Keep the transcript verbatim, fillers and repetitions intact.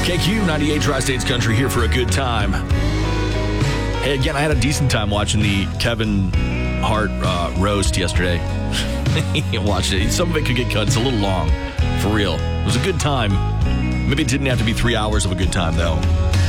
K Q ninety-eight Tri-States Country here for a good time. Hey, again, I had a decent time watching the Kevin Hart uh, roast yesterday. Watched it. Some of it could get cut. It's a little long, for real. It was a good time. Maybe it didn't have to be three hours of a good time, though.